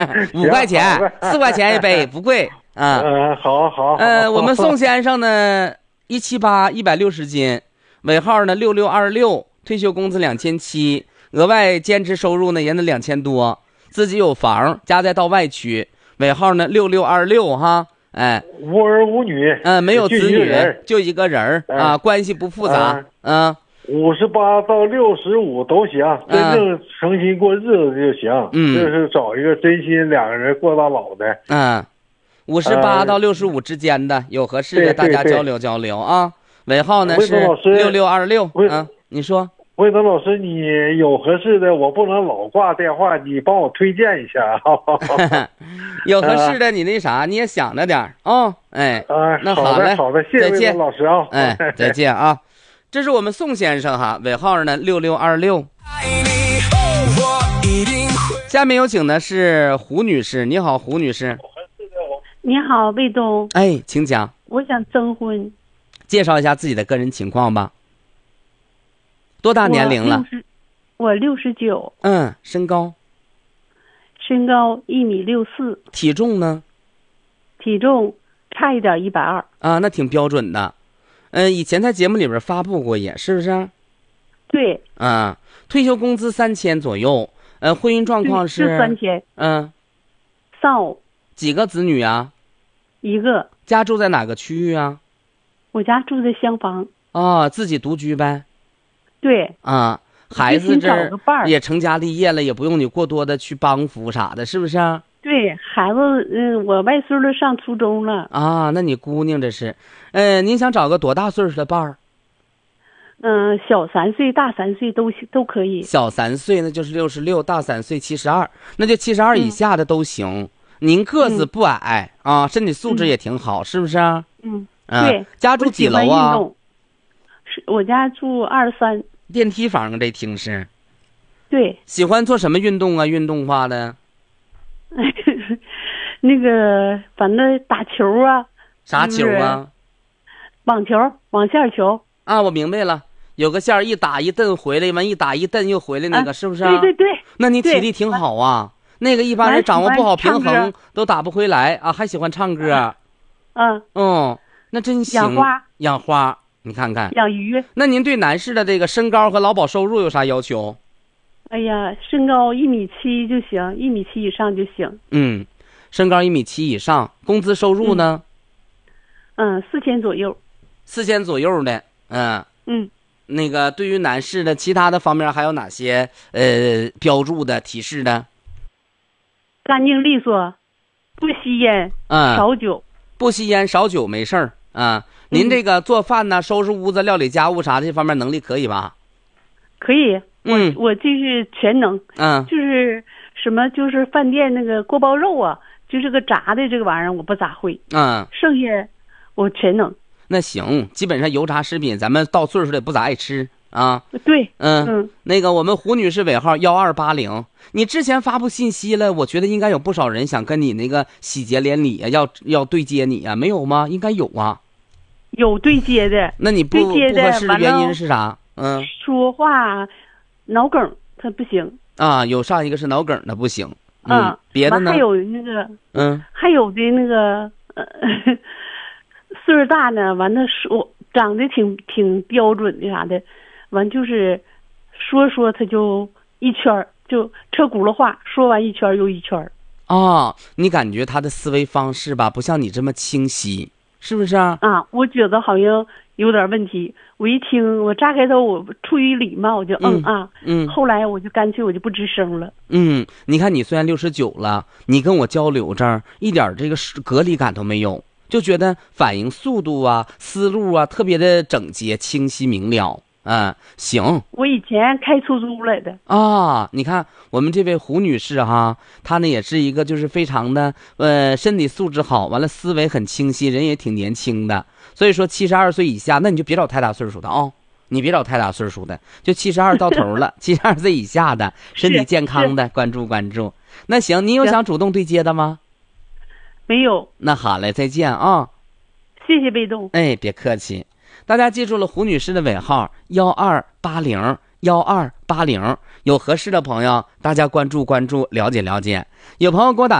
5块钱，4块钱一杯，不贵啊。 好。 我们宋先生呢178，160斤，尾号呢6626，退休工资2700，额外兼职收入呢也能2000多，自己有房，家在道外区，尾号呢6626哈。哎， 无儿无女， 没有子女，就一个人啊，关系不复杂。 58到65都行，真正诚心过日子就行。就是找一个真心两个人过到老的。 58到65之间的有合适的，大家交流交流啊。尾号呢是6626。你说。 魏东老师，你有合适的，我不能老挂电话，你帮我推荐一下。 有合适的，你那啥，你也想着点啊。那好嘞， 好的，谢谢魏东老师啊。 再见啊。这是我们宋先生哈，尾号呢6626。下面有请的是胡女士，你好，胡女士。 你好，魏东。 请讲。 我想征婚。 介绍一下自己的个人情况吧。多大年龄了？ 我69。 身高 1.64米。 体重呢？ 体重差一点120。 那挺标准的。以前在节目里边发布过也是不是？ 对。 退休工资3000左右。婚姻状况是 3000。丧偶。 几个子女啊 ？1个。 家住在哪个区域啊？ 我家住在厢房。 自己独居呗。 对。 孩子这也成家立业了，也不用你过多的去帮扶啥的，是不是？ 对，孩子，我外孙子上初中了。 那你姑娘这是，您想找个多大岁数的伴儿？ 小3岁，大3岁都可以。 小3岁那就是66，大3岁72，那就72以下的都行。您个子不矮身体素质也挺好，是不是？ 对。 家住几楼啊？ 我家住23。 电梯房这厅是。 对。 喜欢做什么运动啊？运动化的。 那个，反正打球啊。 啥球啊？ 网球，网线球。 我明白了，有个线一打一蹬回来，完一打一蹬又回来那个，是不是？ 对。 那你体力挺好啊。那个一般人掌握不好平衡都打不回来还喜欢唱歌。那真行。养花。你看看。 养鱼。那您对男士的这个身高和劳保收入有啥要求？ 身高1.7米就行，1.7米以上就行。 身高1.7米以上，工资收入呢 ？4000左右。 4000左右的。那个对于男士的其他的方面还有哪些标注的提示的？ 干净利索，不吸烟，少酒。 不吸烟少酒没事儿。您这个做饭呢，收拾屋子、料理家务啥的这方面能力可以吧？ 可以。我就是全能。就是什么，就是饭店那个锅包肉啊，就是个炸的这个玩意儿我不咋会。剩下我全能。 那行，基本上油炸食品咱们到岁数的也不咋爱吃对。 那个我们胡女士尾号1280，你之前发布信息了，我觉得应该有不少人想跟你那个喜结连理要对接你没有吗？应该有有对接的。 那你不合适的原因是啥？ 说话脑梗他不行有上一个是脑梗的不行。别的呢？ 还有那个还有的那个岁数大呢，完了说长得挺标准的啥的，完就是说他就一圈就车轱辘话，说完一圈又一圈。 你感觉他的思维方式吧，不像你这么清晰，是不是我觉得好像有点问题。我一听，我乍开头我出于礼貌我就后来我就干脆我就不吱声了。 你看你虽然69了，你跟我交流这儿一点这个隔离感都没有，就觉得反应速度思路特别的整洁清晰明了。行。 我以前开出租来的你看我们这位胡女士她呢也是一个就是非常的身体素质好，完了思维很清晰，人也挺年轻的。所以说72岁以下，那你就别找太大岁数的你别找太大岁数的，就72到头了72岁以下的身体健康的关注关注。那行，你有想主动对接的吗？ 没有。 那好嘞，再见谢谢魏东。 别客气。大家记住了胡女士的尾号1280， 1280，有合适的朋友大家关注关注，了解了解。有朋友给我打